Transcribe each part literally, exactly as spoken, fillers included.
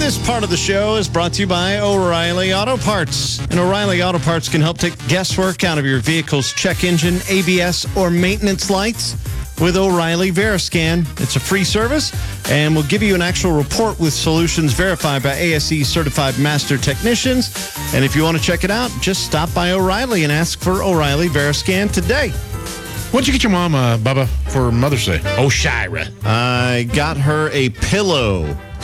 This part of the show is brought to you by O'Reilly Auto Parts. And O'Reilly Auto Parts can help take guesswork out of your vehicle's check engine, A B S, or maintenance lights with O'Reilly Veriscan. It's a free service and will give you an actual report with solutions verified by A S E certified master technicians. And if you want to check it out, just stop by O'Reilly and ask for O'Reilly Veriscan today. What'd you get your mom, uh, Bubba, for Mother's Day? Oh, Shira. I got her a pillow.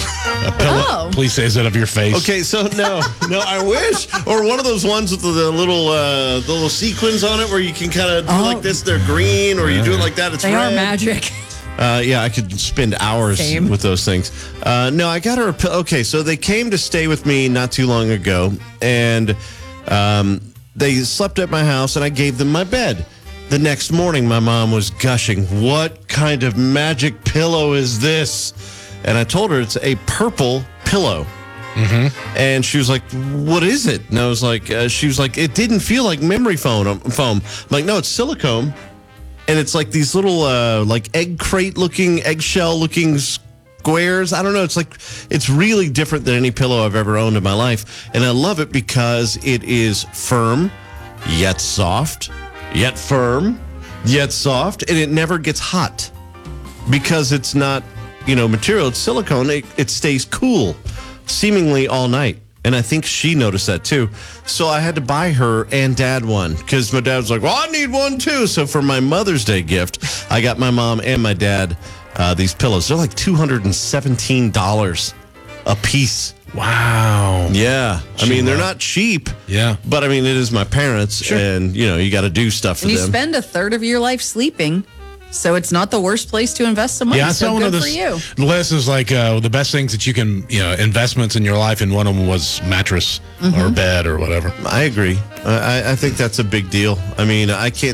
A pillow? Oh. Please say that of your face. Okay, so no, no, I wish. Or one of those ones with the, the little uh, the little sequins on it where you can kind of do Oh. like this, they're green, or you do it like that, it's They red. are magic. Uh, yeah, I could spend hours Same. with those things. Uh, no, I got her a pillow. Okay, so they came to stay with me not too long ago, and um, they slept at my house, and I gave them my bed. The next morning, my mom was gushing, "What kind of magic pillow is this?" And I told her it's a purple pillow. Mm-hmm. And she was like, "What is it?" And I was like, uh, she was like, "It didn't feel like memory foam." Um, foam. I'm like, "No, it's silicone." And it's like these little, uh, like egg crate looking, eggshell looking squares. I don't know. It's like, it's really different than any pillow I've ever owned in my life. And I love it because it is firm, yet soft, yet firm, yet soft. And it never gets hot because it's not, you know, material. It's silicone. It, it stays cool seemingly all night. And I think she noticed that too. So I had to buy her and dad one because my dad was like, "Well, I need one too." So for my Mother's Day gift, I got my mom and my dad uh, these pillows. They're like two hundred seventeen dollars a piece. Wow. Yeah. I mean, they're not cheap. Yeah. But I mean, it is my parents. Sure. And, you know, you got to do stuff for And you them. spend a third of your life sleeping, so it's not the worst place to invest some money. Yeah, I so saw one good of for you. this list is like uh, the best things that you can, you know, investments in your life, and one of them was mattress or bed or whatever. I agree. I, I think that's a big deal. I mean, I can't